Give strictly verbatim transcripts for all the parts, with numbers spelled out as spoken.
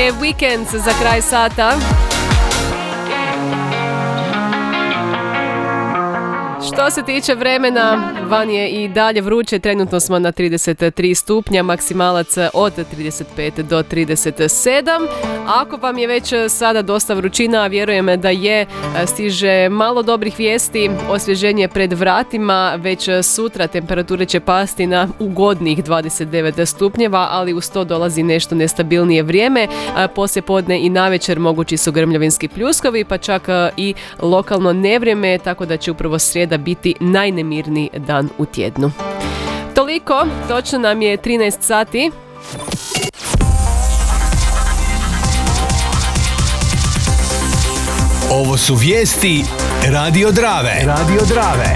je Weekends za kraj sata. Što se tiče vremena, van je i dalje vruće, trenutno smo na trideset tri stupnja, maksimalac od trideset pet do trideset sedam. Ako vam je već sada dosta vrućina, a vjerujem da je, stiže malo dobrih vijesti, osvježenje pred vratima, već sutra temperature će pasti na ugodnih dvadeset devet stupnjeva, ali uz to dolazi nešto nestabilnije vrijeme, poslije podne i navečer mogući su grmljavinski pljuskovi, pa čak i lokalno nevrijeme, tako da će upravo srijeda biti najnemirniji dan u tjednu. Toliko, točno nam je trinaest sati. Ovo su vijesti Radio Drave. Radio Drave.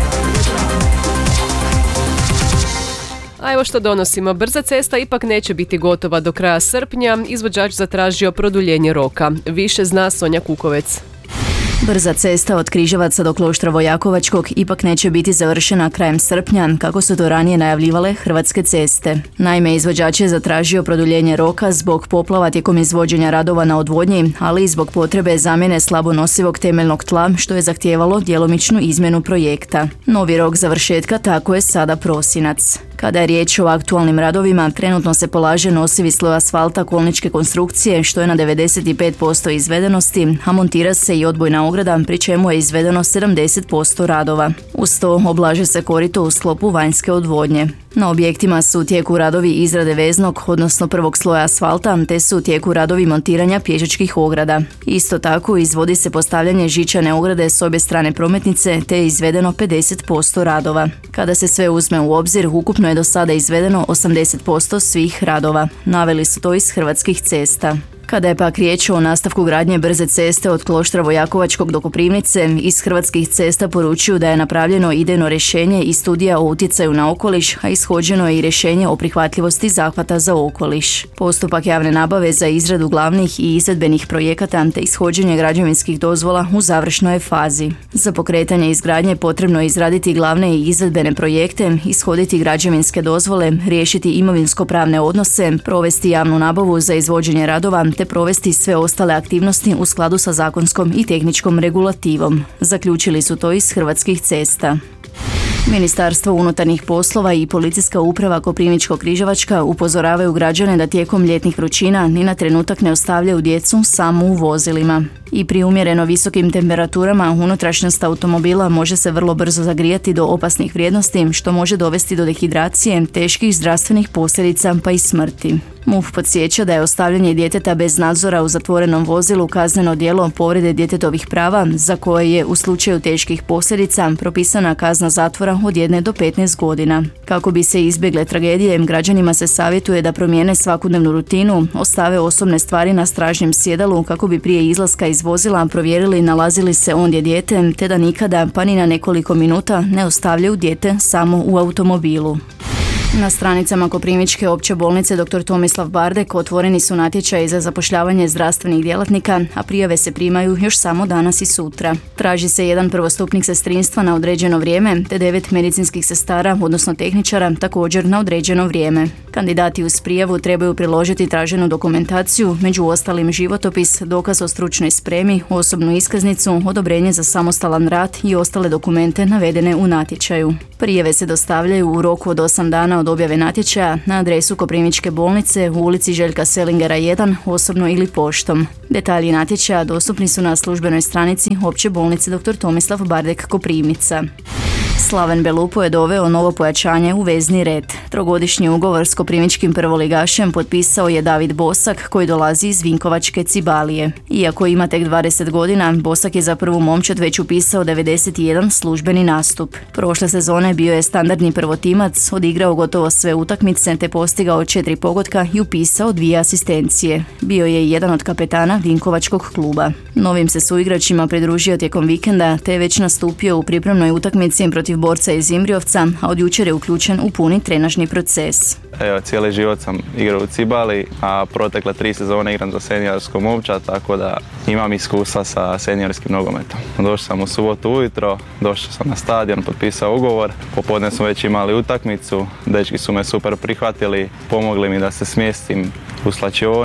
A evo što donosimo. Brza cesta ipak neće biti gotova do kraja srpnja. Izvođač zatražio produljenje roka. Više zna Sonja Kukovec. Brza cesta od Križevaca do Kloštra Vojakovačkog ipak neće biti završena krajem srpnja, kako su to ranije najavljivale Hrvatske ceste. Naime, izvođač je zatražio produljenje roka zbog poplava tijekom izvođenja radova na odvodnji, ali i zbog potrebe zamjene slabo nosivog temeljnog tla, što je zahtijevalo djelomičnu izmjenu projekta. Novi rok završetka tako je sada prosinac. Kada je riječ o aktualnim radovima, trenutno se polaže nosivi sloj asfalta kolničke konstrukcije, što je na devedeset pet posto izvedenosti, a montira se i odbojna ograda, pri čemu je izvedeno sedamdeset posto radova. Uz to oblaže se korito u sklopu vanjske odvodnje. Na objektima su u tijeku radovi izrade veznog, odnosno prvog sloja asfalta, te su u tijeku radovi montiranja pješačkih ograda. Isto tako izvodi se postavljanje žičane ograde s obje strane prometnice, te je izvedeno pedeset posto radova. Kada se sve uzme u obzir, ukupno je do sada izvedeno osamdeset posto svih radova. Naveli su to iz Hrvatskih cesta. Kada je pak riječ o nastavku gradnje brze ceste od Kloštra Vojakovačkog do Koprivnice, iz Hrvatskih cesta poručuju da je napravljeno idejno rješenje i studija o utjecaju na okoliš, a ishođeno je i rješenje o prihvatljivosti zahvata za okoliš. Postupak javne nabave za izradu glavnih i izvedbenih projekata te ishođenje građevinskih dozvola u završnoj je fazi. Za pokretanje izgradnje potrebno je izraditi glavne i izvedbene projekte, ishoditi građevinske dozvole, riješiti imovinsko-pravne odnose, provesti javnu nabavu za izvođenje radova te provesti sve ostale aktivnosti u skladu sa zakonskom i tehničkom regulativom. Zaključili su to iz Hrvatskih cesta. Ministarstvo unutarnjih poslova i policijska uprava Koprivničko-križevačka upozoravaju građane da tijekom ljetnih vrućina ni na trenutak ne ostavljaju djecu samo u vozilima. I pri umjereno visokim temperaturama unutrašnjost automobila može se vrlo brzo zagrijati do opasnih vrijednosti, što može dovesti do dehidracije, teških zdravstvenih posljedica pa i smrti. MUP podsjeća da je ostavljanje djeteta bez nadzora u zatvorenom vozilu kazneno djelo povrede djetetovih prava, za koje je u slučaju teških posljedica propisana kazna zatvora od jedne do petnaest godina. Kako bi se izbjegle tragedije, građanima se savjetuje da promijene svakodnevnu rutinu, ostave osobne stvari na stražnjem sjedalu kako bi prije izlaska iz vozila provjerili nalazili se ondje dijete, te da nikada, pa ni na nekoliko minuta, ne ostavljaju dijete samo u automobilu. Na stranicama Koprivničke opće bolnice doktor Tomislav Bardek otvoreni su natječaji za zapošljavanje zdravstvenih djelatnika, a prijave se primaju još samo danas i sutra. Traži se jedan prvostupnik sestrinstva na određeno vrijeme, te devet medicinskih sestara, odnosno tehničara, također na određeno vrijeme. Kandidati uz prijavu trebaju priložiti traženu dokumentaciju, među ostalim životopis, dokaz o stručnoj spremi, osobnu iskaznicu, odobrenje za samostalan rad i ostale dokumente navedene u natječaju. Prijave se dostavljaju u roku od osam dana od objave natječaja na adresu Koprivničke bolnice u ulici Željka Selingera jedan, osobno ili poštom. Detalji natječaja dostupni su na službenoj stranici Opće bolnice doktor Tomislav Bardek Koprivnica. Slaven Belupo je doveo novo pojačanje u vezni red. Trogodišnji ugovor s koprivničkim prvoligašem potpisao je David Bosak, koji dolazi iz Vinkovačke Cibalije. Iako ima tek dvadeset godina, Bosak je za prvu momčad već upisao devedeset jedan službeni nastup. Prošle sezone bio je standardni prvotimac, odigrao gotovo sve utakmice te postigao četiri pogotka i upisao dvije asistencije. Bio je jedan od kapetana Vinkovačkog kluba. Novim se suigračima pridružio tijekom vikenda te je već nastupio u pripremnoj utakmici protiv borca iz Imbriovca, a od jučer je uključen u puni trenažni proces. Evo, cijeli život sam igrao u Cibali, a protekle tri sezone igram za seniorsku momčad, tako da imam iskustva sa seniorskim nogometom. Došao sam u subotu ujutro, došao sam na stadion, potpisao ugovor, popodne smo već imali utakmicu, dečki su me super prihvatili, pomogli mi da se smjestim u slačioni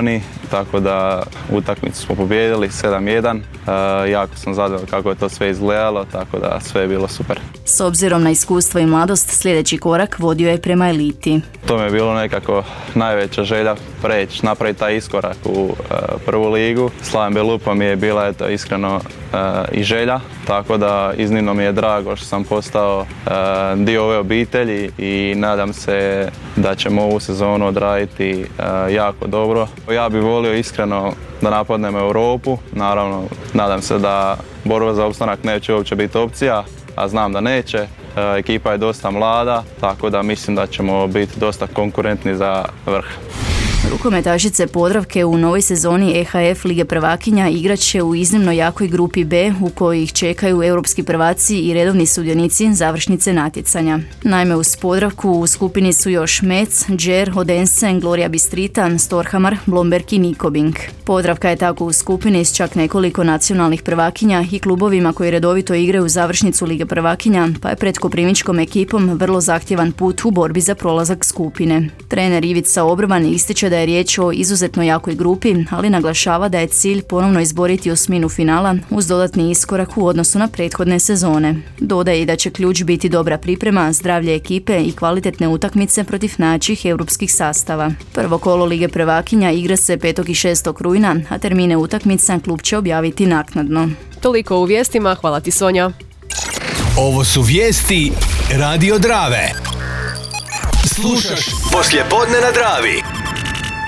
tako da utakmicu smo pobijedili sedam jedan. E, jako sam zadovoljan kako je to sve izgledalo, tako da sve je bilo super. S obzirom na iskustvo i mladost, sljedeći korak vodio je prema eliti. To mi je bilo nekako najveća želja preći, napraviti taj iskorak u uh, prvu ligu. Slaven Belupa mi je bila eto, iskreno uh, i želja, tako da iznimno mi je drago što sam postao uh, dio ove obitelji i nadam se da ćemo ovu sezonu odraditi uh, jako dobro. Ja bih volio iskreno da napadnem Europu, naravno nadam se da borba za opstanak neće uopće biti opcija, a znam da neće. Ekipa je dosta mlada, tako da mislim da ćemo biti dosta konkurentni za vrh. Rukometašice Podravke u novoj sezoni E H F Lige prvakinja igrat će u iznimno jakoj grupi B u kojoj ih čekaju europski prvaci i redovni sudionici završnice natjecanja. Naime, uz Podravku u skupini su još Metz, Džer, Odense, Gloria Bistrita, Storhamar, Blomberg i Nikobing. Podravka je tako u skupini s čak nekoliko nacionalnih prvakinja i klubovima koji redovito igraju završnicu Lige prvakinja, pa je pred koprivničkom ekipom vrlo zahtjevan put u borbi za prolazak skupine. Trener Ivica Obrvan ističe da je riječ o izuzetno jakoj grupi, ali naglašava da je cilj ponovno izboriti osminu finala uz dodatni iskorak u odnosu na prethodne sezone. Dodaje i da će ključ biti dobra priprema, zdravlje ekipe i kvalitetne utakmice protiv najjačih europskih sastava. Prvo kolo Lige prvakinja igra se petog i šestog rujna, a termine utakmica klub će objaviti naknadno. Toliko u vijestima, hvala ti Sonja. Ovo su vijesti Radio Drave. Slušaš poslijepodne na Dravi.